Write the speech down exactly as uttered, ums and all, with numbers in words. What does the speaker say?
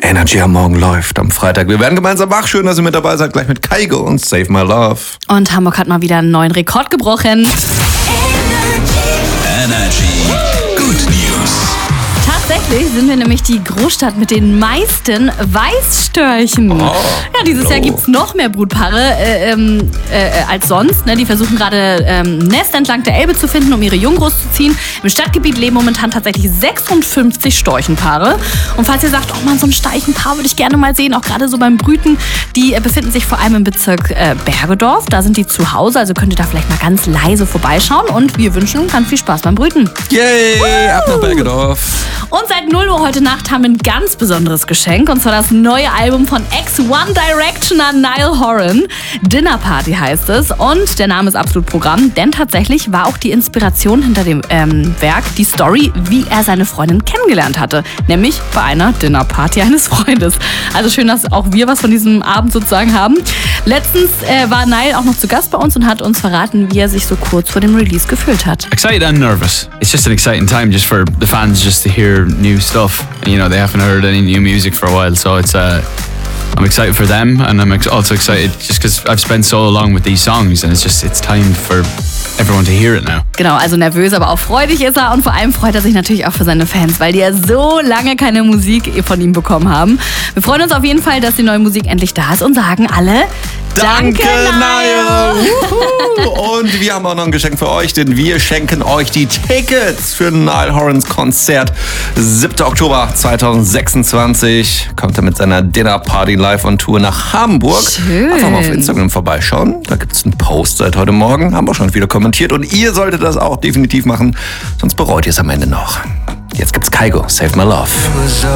Energy am Morgen läuft am Freitag. Wir werden gemeinsam wach. Schön, dass ihr mit dabei seid. Gleich mit Kaigo und Save My Love. Und Hamburg hat mal wieder einen neuen Rekord gebrochen. Energy. Good News. Tatsächlich sind wir nämlich die Großstadt mit den meisten Weißstörchen. Oh, ja, dieses hallo. Jahr gibt es noch mehr Brutpaare äh, ähm, äh, als sonst. Ne? Die versuchen gerade ähm, ein Nest entlang der Elbe zu finden, um ihre Jungen großzuziehen. Im Stadtgebiet leben momentan tatsächlich sechsundfünfzig Storchenpaare. Und falls ihr sagt, oh man, so ein Storchenpaar würde ich gerne mal sehen, auch gerade so beim Brüten, die äh, befinden sich vor allem im Bezirk äh, Bergedorf. Da sind die zu Hause, also könnt ihr da vielleicht mal ganz leise vorbeischauen. Und wir wünschen ganz viel Spaß beim Brüten. Yay, ab nach Bergedorf. Und seit null Uhr heute Nacht haben wir ein ganz besonderes Geschenk. Und zwar das neue Album von Ex-One Directioner Niall Horan. Dinner Party heißt es. Und der Name ist absolut Programm. Denn tatsächlich war auch die Inspiration hinter dem ähm, Werk die Story, wie er seine Freundin kennengelernt hatte. Nämlich bei einer Dinner Party eines Freundes. Also schön, dass auch wir was von diesem Abend sozusagen haben. Letztens äh, war Niall auch noch zu Gast bei uns und hat uns verraten, wie er sich so kurz vor dem Release gefühlt hat. Excited and nervous. It's just an exciting time just for the fans just to hear new stuff. You know, they haven't heard any new music for a while, so it's uh, I'm excited for them, and I'm ex- also excited just because I've spent so long with these songs, and it's just it's time for everyone to hear it now. Genau, also nervös, aber auch freudig ist er und vor allem freut er sich natürlich auch für seine Fans, weil die ja so lange keine Musik von ihm bekommen haben. Wir freuen uns auf jeden Fall, dass die neue Musik endlich da ist und sagen alle Danke, Niall! Und wir haben auch noch ein Geschenk für euch, denn wir schenken euch die Tickets für Niall Horans Konzert. siebter Oktober zweitausendsechsundzwanzig kommt er mit seiner Dinner Party live on Tour nach Hamburg. Schön. Einfach mal auf Instagram vorbeischauen. Da gibt es einen Post seit heute Morgen. Haben auch schon viele kommentiert. Und ihr solltet das auch definitiv machen, sonst bereut ihr es am Ende noch. Jetzt gibt's Kaigo, Save My Love.